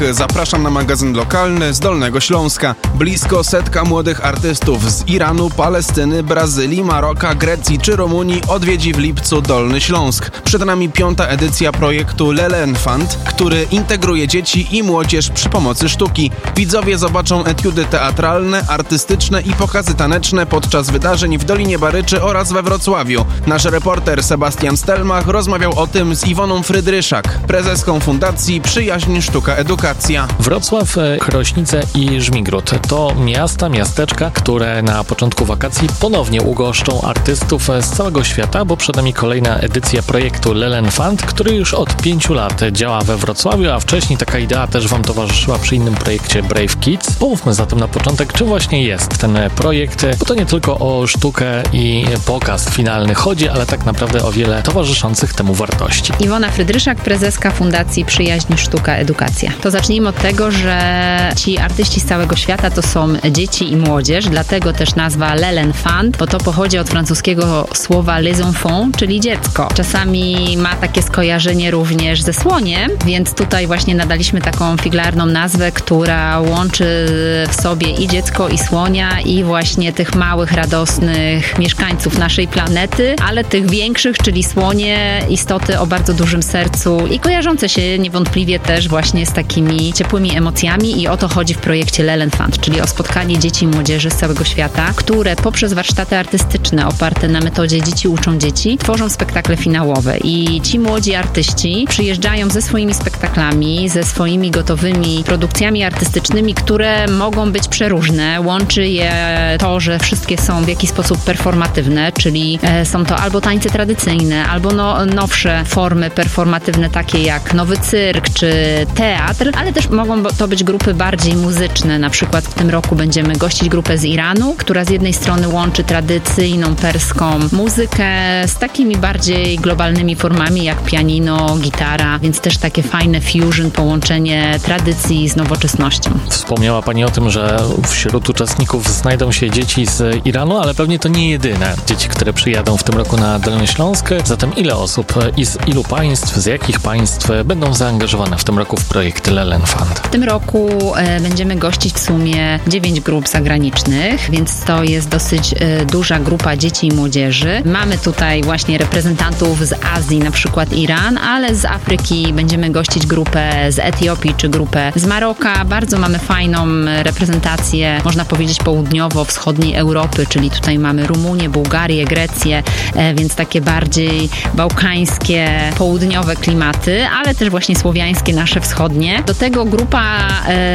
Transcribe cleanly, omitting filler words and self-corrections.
Zapraszam na magazyn lokalny z Dolnego Śląska. Blisko 100 młodych artystów z Iranu, Palestyny, Brazylii, Maroka, Grecji czy Rumunii odwiedzi w lipcu Dolny Śląsk. Przed nami 5. edycja projektu Lelen Fund, który integruje dzieci i młodzież przy pomocy sztuki. Widzowie zobaczą etiudy teatralne, artystyczne i pokazy taneczne podczas wydarzeń w Dolinie Baryczy oraz we Wrocławiu. Nasz reporter Sebastian Stelmach rozmawiał o tym z Iwoną Frydryszak, prezeską Fundacji Przyjaźń Sztuka Edukacja. Wrocław, Krośnice i Żmigród to miasteczka, które na początku wakacji ponownie ugoszczą artystów z całego świata, bo przed nami kolejna edycja projektu Lelen Fund, który już od 5 lat działa we Wrocławiu, a wcześniej taka idea też Wam towarzyszyła przy innym projekcie Brave Kids. Pomówmy zatem na początek, czym właśnie jest ten projekt, bo to nie tylko o sztukę i pokaz finalny chodzi, ale tak naprawdę o wiele towarzyszących temu wartości. Iwona Frydryszak, prezeska Fundacji Przyjaźń Sztuka Edukacja. To zacznijmy od tego, że ci artyści z całego świata to są dzieci i młodzież, dlatego też nazwa Lelen Fund, bo to pochodzi od francuskiego słowa les enfants, czyli dziecko. Czasami ma takie skojarzenie również ze słoniem, więc tutaj właśnie nadaliśmy taką figlarną nazwę, która łączy w sobie i dziecko, i słonia, i właśnie tych małych, radosnych mieszkańców naszej planety, ale tych większych, czyli słonie, istoty o bardzo dużym sercu i kojarzące się niewątpliwie też właśnie z takimi ciepłymi emocjami, i o to chodzi w projekcie Lelen Fund, czyli o spotkanie dzieci i młodzieży z całego świata, które poprzez warsztaty artystyczne oparte na metodzie Dzieci uczą dzieci tworzą spektakle finałowe, i ci młodzi artyści przyjeżdżają ze swoimi spektaklami, ze swoimi gotowymi produkcjami artystycznymi, które mogą być przeróżne. Łączy je to, że wszystkie są w jakiś sposób performatywne, czyli są to albo tańce tradycyjne, albo nowsze formy performatywne, takie jak nowy cyrk czy teatr, ale też mogą to być grupy bardziej muzyczne. Na przykład w tym roku będziemy gościć grupę z Iranu, która z jednej strony łączy tradycyjną perską muzykę z takimi bardziej globalnymi formami jak pianino, gitara, więc też takie fajne fusion, połączenie tradycji z nowoczesnością. Wspomniała Pani o tym, że wśród uczestników znajdą się dzieci z Iranu, ale pewnie to nie jedyne dzieci, które przyjadą w tym roku na Dolny Śląsk. Zatem ile osób i z ilu państw, z jakich państw będą zaangażowane w tym roku w projekt Lelen Fund? W tym roku będziemy gościć w sumie 9 grup zagranicznych, więc to jest dosyć duża grupa dzieci i młodzieży. Mamy tutaj właśnie reprezentantów z Azji, na przykład Iran, ale z Afryki będziemy gościć grupę z Etiopii czy grupę z Maroka. Bardzo mamy fajną reprezentację, można powiedzieć, południowo-wschodniej Europy, czyli tutaj mamy Rumunię, Bułgarię, Grecję, więc takie bardziej bałkańskie, południowe klimaty, ale też właśnie słowiańskie, nasze wschodnie. Do tego grupa